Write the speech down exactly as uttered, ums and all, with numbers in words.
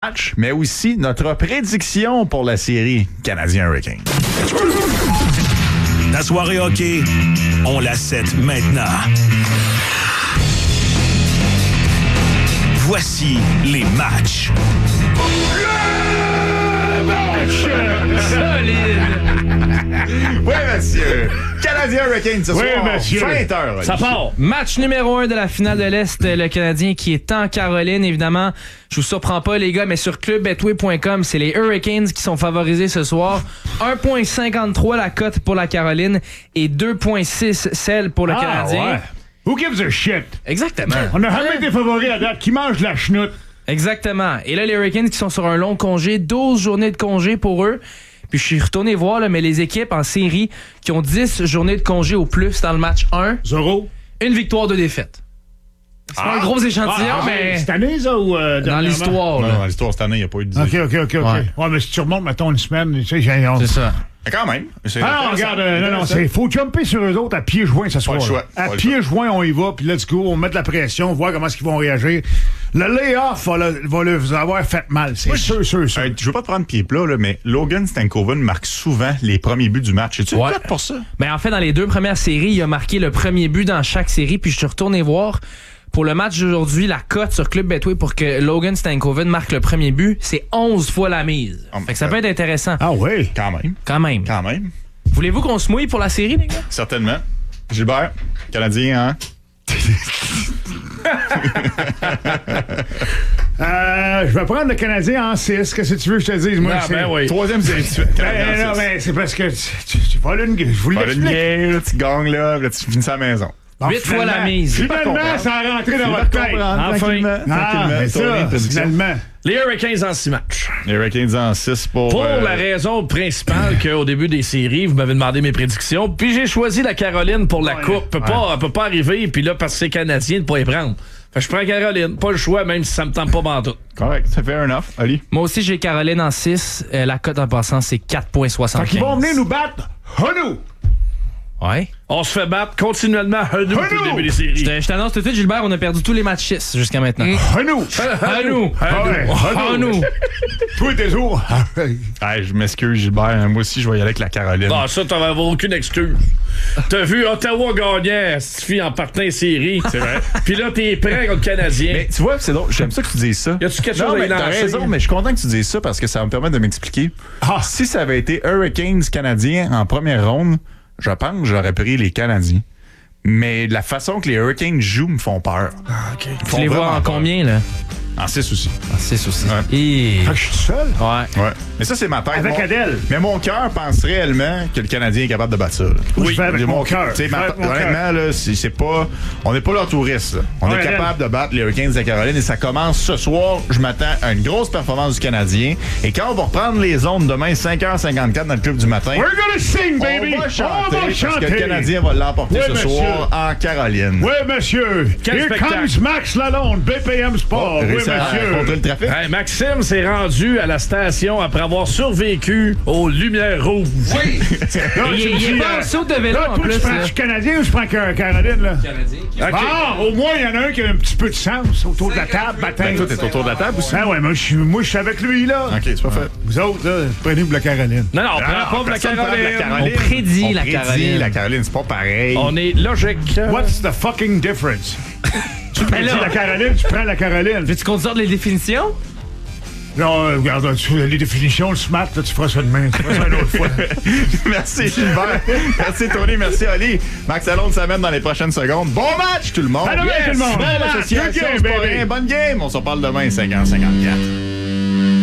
match, mais aussi notre prédiction pour la série Canadien-Hurricane. Ta soirée hockey, on la set maintenant. Voici les matchs. Le match solide. Oui, monsieur. Canadien-Hurricane ce oui, soir, monsieur. vingt heures. Ça part. Match numéro un de la finale de l'Est, le Canadien qui est en Caroline, évidemment. Je vous surprends pas, les gars, mais sur club betway point com, c'est les Hurricanes qui sont favorisés ce soir. un virgule cinquante-trois la cote pour la Caroline et deux virgule six celle pour le ah, Canadien. Ouais. Who gives a shit? Exactement. On a jamais été favoris à date. Qui mange de la chenoute? Exactement. Et là, les Hurricanes qui sont sur un long congé, douze journées de congé pour eux. Puis je suis retourné voir, là, mais les équipes en série qui ont dix journées de congé au plus dans le match un. Zéro. Une victoire, deux défaites. C'est pas un gros échantillon, ah, mais... Cette année, ça, ou euh, Dans l'histoire, Non, là. dans l'histoire cette année, il n'y a pas eu de dix. OK, OK, OK, OK. Ouais. Ouais, mais si tu remontes, mettons, une semaine, tu sais, j'ai... On... C'est ça. Mais quand même. C'est Ah non, intéressant. regarde, euh, non, non, Intéressant. c'est faut jumper sur eux autres à pieds joints ce soir. le choix. À Pas le pieds choix. joints, on y va, puis let's go, on met de la pression, voir comment est-ce qu'ils vont réagir. Le lay-off va, le, va le, vous avoir fait mal, c'est sûr, sûr, sûr. Hey, je veux pas te prendre pied plat, là, mais Logan Stankoven marque souvent les premiers buts du match. Es-tu Ouais. prête pour ça? Ben, en fait, dans les deux premières séries, il a marqué le premier but dans chaque série, puis je suis retourné voir. Pour le match d'aujourd'hui, la cote sur Club Betway pour que Logan Stankoven marque le premier but, c'est onze fois la mise. Oh, fait que ça peut être intéressant. Ah oui. Quand même. Quand même. Quand même. Voulez-vous qu'on se mouille pour la série, les gars? Certainement. Gilbert, Canadien, hein? Euh, je vais prendre le Canadien en six. Qu'est-ce que tu veux que je te dise? Moi, Ah, c'est... ben oui. Troisième série de suite. Ben, Canadien, non, six. mais c'est parce que tu, tu, tu voles une... Je vous Pas une l'explique. game, là, tu gagnes, là, là, tu finis ça à la maison. Bon, Huit fois la finalement- mise. Finalement, comprendre. ça a rentré dans Tu vas votre tête. comprendre, Enfin. tranquillement. Ah, tranquillement. mais Tony, ça, prédiction. finalement. Les Hurricanes en six matchs. Les Hurricanes en six pour... Pour euh, la raison principale qu'au début des séries, vous m'avez demandé mes prédictions, puis j'ai choisi la Caroline pour la Ouais, coupe. Peut ouais. pas, peut pas arriver, puis là, parce que c'est Canadien, de pas y prendre. Fait que je prends Caroline. Pas le choix, même si ça me tente pas bantou. Correct, ça fait un off. Ali? Moi aussi, j'ai Caroline en six. Euh, la cote en passant, c'est quatre virgule Fait soixante-quinze. qu'ils vont venir nous battre. Honou! Ouais. On se fait battre continuellement à nous depuis le début des séries. Je te- je t'annonce tout de suite, Gilbert, on a perdu tous les matchs six jusqu'à maintenant. Honou! À nous! Ah ouais, À nous! Toi, tes jours. Hey, je m'excuse, Gilbert. Moi aussi, je vais y aller avec la Caroline. Ah, ça, t'en vas avoir aucune excuse. T'as vu Ottawa gagner, Stifi, en partant les séries. C'est vrai. Puis là, t'es prêt contre le Canadien. Mais tu vois, c'est drôle. J'aime ça que tu dises ça. Y a-tu quelque Non, chose à mais y t'as lancer? raison, mais je suis content que tu dises ça parce que ça va me permettre de m'expliquer. Ah. Si ça avait été Hurricanes canadiens en première ronde, je pense que j'aurais pris les Canadiens. Mais la façon que les Hurricanes jouent me font peur. Ah, OK. Ils Tu font les vois vraiment en peur. combien, là? En six aussi. En six aussi. Ouais. Et... Fait que je suis seul. Ouais. Ouais. Mais ça, c'est ma tête. Avec Mon- Adèle. Mais mon cœur pense réellement que le Canadien est capable de battre ça. là. Oui, je vais avec Mais mon cœur. tu sais, Je vais ma- avec mon honnêtement, là, c'est, c'est pas. On n'est pas leurs touristes. là. On Ouais, est capable de battre les Hurricanes de Caroline et ça commence ce soir. Je m'attends à une grosse performance du Canadien. Et quand on va reprendre les zones demain, cinq heures cinquante-quatre dans le club du matin, We're gonna sing, baby! on va chanter, On va parce chanter! que le Canadien va l'emporter Oui, ce monsieur. soir en Caroline. Oui, monsieur! Quel Here spectacle. comes Max Lalonde, B P M Sport! Oh, oui, réussi à monsieur! contrer le trafic. Hey, Maxime s'est rendu à la station après avoir survécu aux lumières rouges. Oui! Là, Il, tu me il est dis, pas euh, en saut de vélo, là, en toi, plus. tu prends là. du Canadien ou je prends Car- Caroline, là? Ah, au moins, il y en a un qui a un petit peu de sens autour de la table, matin. Ben, toi, t'es autour de la table aussi. Ah ouais, moi, je suis, moi, je suis avec lui, là. OK, c'est pas fait. Vous autres, là, prenez pour la Caroline. Non, non, on Ah, prend pas pour la personne prend de Caroline. la Caroline. On prédit On la prédit Caroline. la Caroline, c'est pas pareil. On est logique. What's the fucking difference? Tu Ben prédis là. la Caroline, tu prends la Caroline. Veux-tu qu'on te sorte les définitions? Non, euh, regarde, tu- les définitions, le smart, là, tu feras ça demain. Tu feras ça une autre fois. Merci Gilbert. Merci Tony. Merci Ali. Max Alonde s'amène dans les prochaines secondes. Bon match tout le monde. À demain, tout le monde. Belle Bon match. association, Good game, c'est pas baby. rien. Bonne game. On se reparle demain, cinq heures cinquante-quatre.